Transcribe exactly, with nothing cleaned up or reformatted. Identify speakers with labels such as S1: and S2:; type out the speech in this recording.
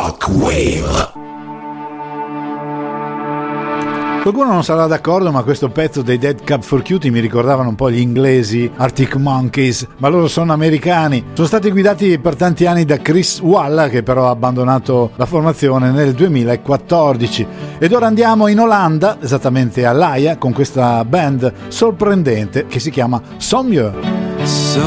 S1: Shockwave.
S2: Qualcuno non sarà d'accordo, ma questo pezzo dei Dead Cab for Cutie mi ricordavano un po' gli inglesi Arctic Monkeys, ma loro sono americani. Sono stati guidati per tanti anni da Chris Walla, che però ha abbandonato la formazione nel duemilaquattordici. Ed ora andiamo in Olanda, esattamente a L'Aia, con questa band sorprendente che si chiama Sommieu.